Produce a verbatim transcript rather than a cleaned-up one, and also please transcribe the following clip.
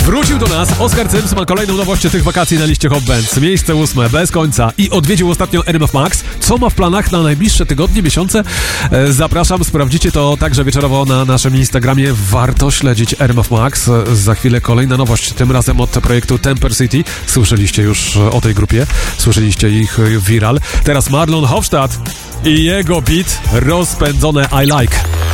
Wrócił do nas Oskar Cyms, ma kolejną nowość tych wakacji na liście Hot Bands. Miejsce ósme, bez końca. I odwiedził ostatnio R M F Max. Co ma w planach na najbliższe tygodnie, miesiące? E, zapraszam, sprawdzicie to także wieczorowo na naszym Instagramie. Warto śledzić R M F Max. E, za chwilę kolejna nowość, tym razem od projektu Temper City. Słyszeliście już o tej grupie. Słyszeliście ich viral. Teraz Marlon Hofstadt i jego beat rozpędzone I Like.